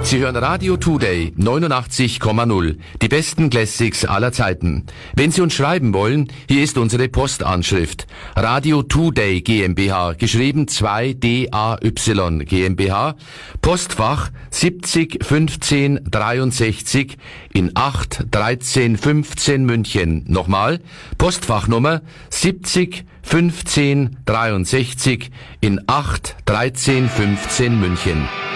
Sie hören Radio Today 89,0. Die besten Classics aller Zeiten. Wenn Sie uns schreiben wollen, hier ist unsere Postanschrift. Radio Today GmbH, geschrieben 2DAY GmbH, Postfach 70 15 63 in 8 13 15 München. Nochmal, Postfachnummer 70 15 63 in 8 13 15 München.